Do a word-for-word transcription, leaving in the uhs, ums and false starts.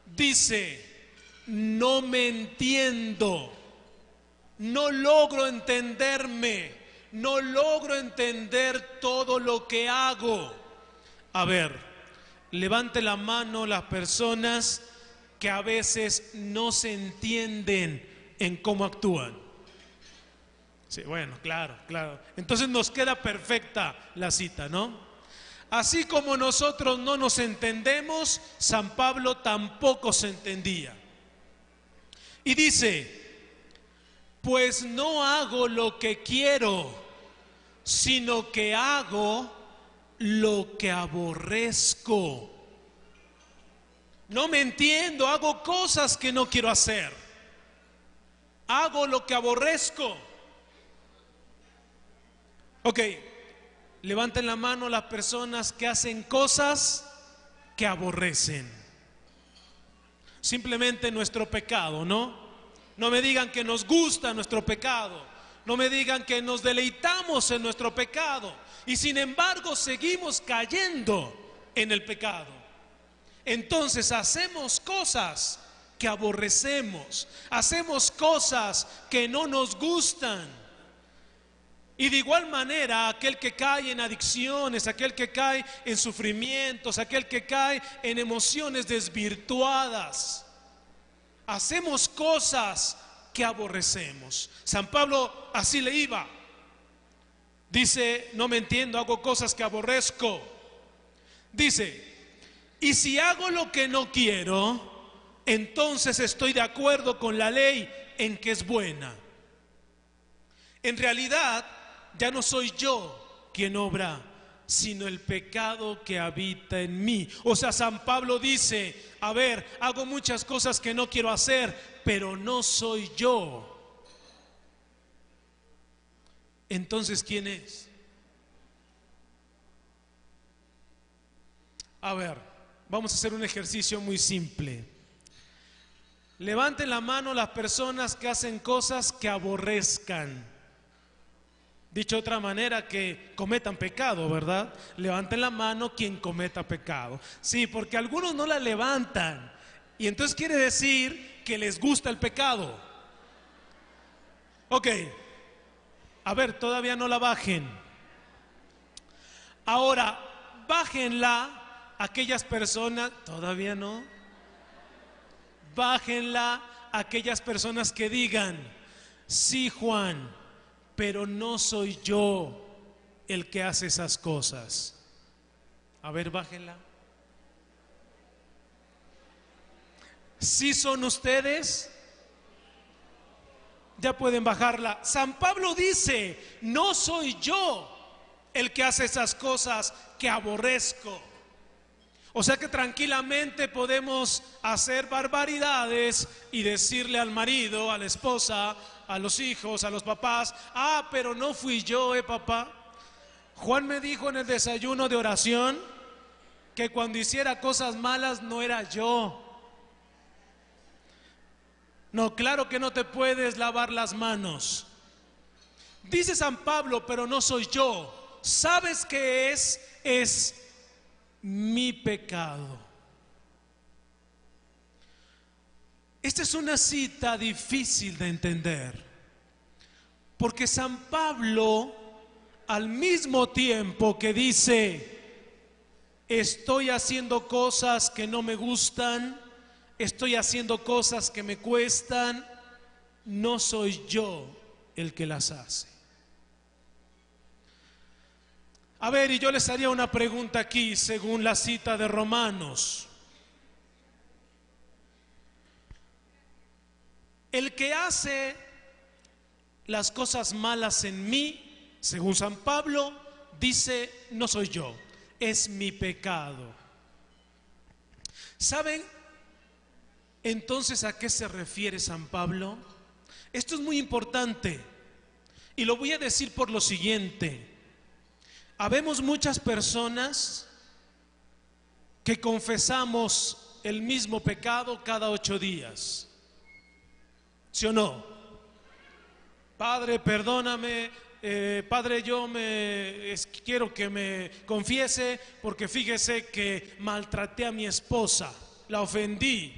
dice, no me entiendo, no logro entenderme, no logro entender todo lo que hago. A ver, levante la mano las personas que a veces no se entienden en cómo actúan. Sí, bueno, claro, claro. Entonces nos queda perfecta la cita, ¿no? Así como nosotros no nos entendemos, San Pablo tampoco se entendía. Y dice, pues no hago lo que quiero, sino que hago lo que aborrezco. No me entiendo, hago cosas que no quiero hacer. Hago lo que aborrezco. Ok, levanten la mano las personas que hacen cosas que aborrecen. Simplemente nuestro pecado, ¿no? No me digan que nos gusta nuestro pecado. No me digan que nos deleitamos en nuestro pecado. Y sin embargo seguimos cayendo en el pecado. Entonces hacemos cosas que aborrecemos, hacemos cosas que no nos gustan. Y de igual manera, aquel que cae en adicciones, aquel que cae en sufrimientos, aquel que cae en emociones desvirtuadas, hacemos cosas que aborrecemos. San Pablo así le iba. Dice, no me entiendo, hago cosas que aborrezco. Dice, y si hago lo que no quiero, entonces estoy de acuerdo con la ley en que es buena. En realidad, ya no soy yo quien obra, sino el pecado que habita en mí. O sea, San Pablo dice, a ver, hago muchas cosas que no quiero hacer, pero no soy yo. Entonces, ¿quién es? A ver, vamos a hacer un ejercicio muy simple. Levanten la mano las personas que hacen cosas que aborrezcan. Dicho de otra manera, que cometan pecado, ¿verdad? Levanten la mano quien cometa pecado. Sí, porque algunos no la levantan. Y entonces quiere decir que les gusta el pecado. Ok. A ver, todavía no la bajen. Ahora, bájenla aquellas personas, todavía no. Bájenla aquellas personas que digan, sí, Juan, pero no soy yo el que hace esas cosas. A ver, bájenla. ¿Sí son ustedes? Ya pueden bajarla. San Pablo dice, no soy yo el que hace esas cosas que aborrezco. O sea que tranquilamente podemos hacer barbaridades y decirle al marido, a la esposa, a los hijos, a los papás, ah, pero no fui yo, eh, papá. Juan me dijo en el desayuno de oración que cuando hiciera cosas malas no era yo. No, claro que no te puedes lavar las manos. Dice San Pablo, pero no soy yo. ¿Sabes qué es? Es mi pecado. Esta es una cita difícil de entender, porque San Pablo, al mismo tiempo que dice, estoy haciendo cosas que no me gustan, estoy haciendo cosas que me cuestan, no soy yo el que las hace. A ver, y yo les haría una pregunta aquí, según la cita de Romanos. El que hace las cosas malas en mí, según San Pablo, dice, no soy yo, es mi pecado. ¿Saben entonces a qué se refiere San Pablo? Esto es muy importante y lo voy a decir por lo siguiente. Habemos muchas personas que confesamos el mismo pecado cada ocho días. ¿Sí o no? Padre, perdóname, eh, Padre, yo me es, quiero que me confiese porque fíjese que maltraté a mi esposa, la ofendí.